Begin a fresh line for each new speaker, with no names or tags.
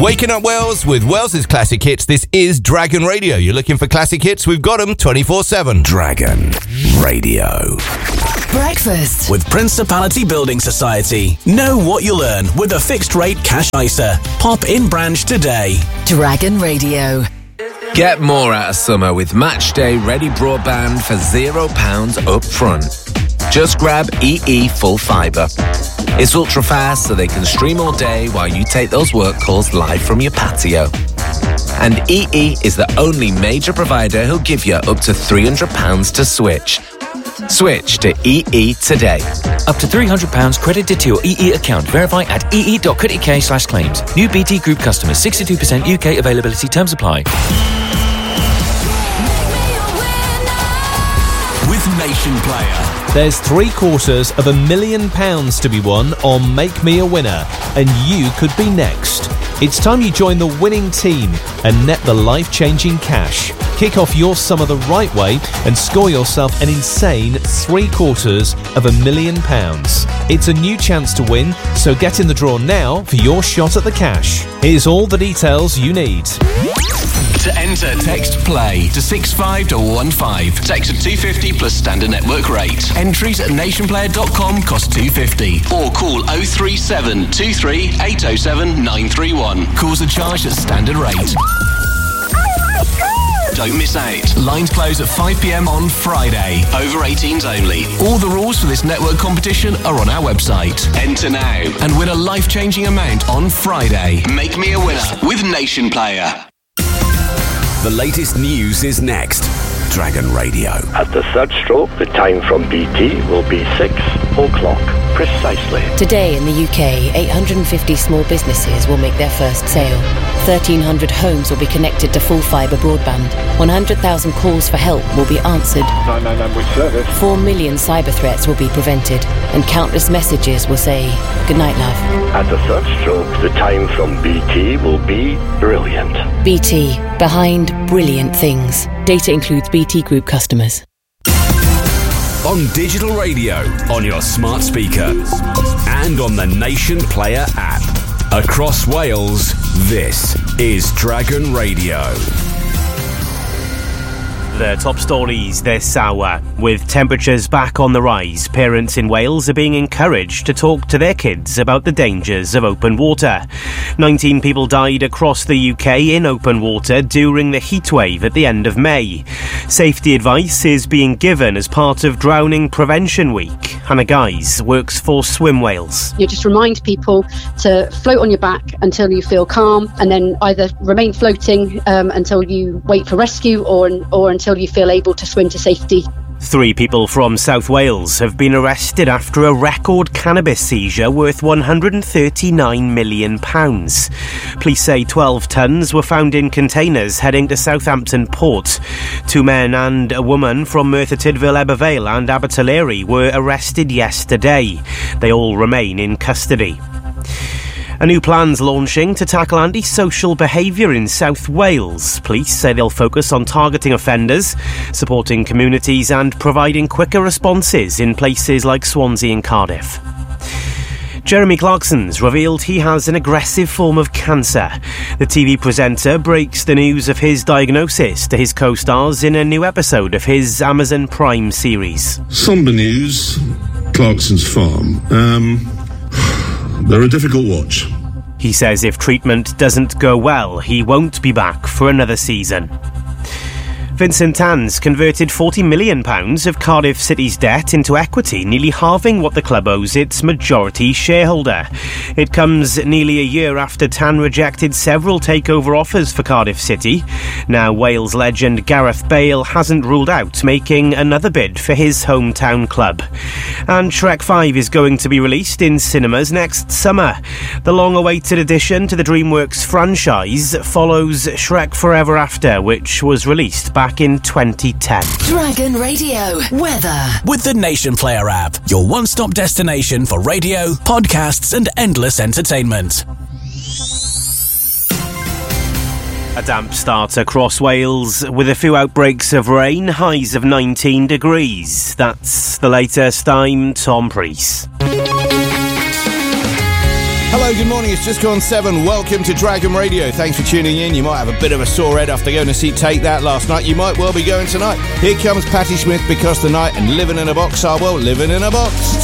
Waking up Wales with Wales's classic hits. This is Dragon Radio. You're looking for classic hits? We've got them 24/7.
Dragon Radio.
Breakfast
with Principality Building Society. Know what you'll earn with a fixed rate cash ISA. Pop in branch today.
Dragon Radio.
Get more out of summer with Matchday Ready Broadband for £0 up front. Just grab EE Full Fibre. It's ultra fast so they can stream all day while you take those work calls live from your patio. And EE is the only major provider who'll give you up to £300 to switch. Switch to EE today.
Up to £300 credited to your EE account. Verify at ee.co.uk/claims. New BT Group customers. 62% UK availability. Terms apply.
With Nation Player.
There's £750,000 to be won on Make Me a Winner, and you could be next. It's time you join the winning team and net the life-changing cash. Kick off your summer the right way and score yourself an insane £750,000. It's a new chance to win, so get in the draw now for your shot at the cash. Here's all the details you need.
To enter, text PLAY to 65215.
Text at 250 plus standard network rate.
Entries at nationplayer.com cost £250.
Or call 037 23 807 931.
Calls are charged at standard rate.
Don't miss out.
Lines close at 5 p.m. on Friday.
Over 18s only.
All the rules for this network competition are on our website.
Enter now
and win a life-changing amount on Friday.
Make me a winner with Nation Player.
The latest news is next. Dragon Radio.
At the third stroke, the time from BT will be 6 o'clock precisely.
Today in the UK, 850 small businesses will make their first sale. 1,300 homes will be connected to full fibre broadband. 100,000 calls for help will be answered.
999 with service.
4 million cyber threats will be prevented. And countless messages will say, "Good night, love."
At the third stroke, the time from BT will be brilliant.
BT, behind brilliant things. Data includes BT Group customers.
On digital radio, on your smart speaker, and on the Nation Player app. Across Wales, this is Dragon Radio.
The top stories this hour. With temperatures back on the rise, parents in Wales are being encouraged to talk to their kids about the dangers of open water. 19 people died across the UK in open water during the heatwave at the end of May. Safety advice is being given as part of Drowning Prevention Week. Hannah Guys works for Swim Wales.
You just remind people to float on your back until you feel calm, and then either remain floating until you wait for rescue or until you feel able to swim to safety.
3 people from South Wales have been arrested after a record cannabis seizure worth £139 million. Police say 12 tonnes were found in containers heading to Southampton Port. 2 men and a woman from Merthyr Tydfil, Ebervale and Abertillery were arrested yesterday. They all remain in custody. A new plan's launching to tackle antisocial behaviour in South Wales. Police say they'll focus on targeting offenders, supporting communities and providing quicker responses in places like Swansea and Cardiff. Jeremy Clarkson's revealed he has an aggressive form of cancer. The TV presenter breaks the news of his diagnosis to his co-stars in a new episode of his Amazon Prime series.
Somber news, Clarkson's Farm. They're a difficult watch.
He says if treatment doesn't go well, he won't be back for another season. Vincent Tan's converted £40 million of Cardiff City's debt into equity, nearly halving what the club owes its majority shareholder. It comes nearly a year after Tan rejected several takeover offers for Cardiff City. Now Wales legend Gareth Bale hasn't ruled out making another bid for his hometown club. And Shrek 5 is going to be released in cinemas next summer. The long-awaited addition to the DreamWorks franchise follows Shrek Forever After, which was released back in 2010.
Dragon Radio weather.
With the Nation Player app, your one-stop destination for radio, podcasts and endless entertainment.
A damp start across Wales with a few outbreaks of rain, highs of 19 degrees. That's the latest. I'm Tom Preece.
Hello, good morning. It's just gone 7. Welcome to Dragon Radio. Thanks for tuning in. You might have a bit of a sore head after going to see Take That last night. You might well be going tonight. Here comes Patti Smith, Because the Night, and Living in a Box. Living in a Box.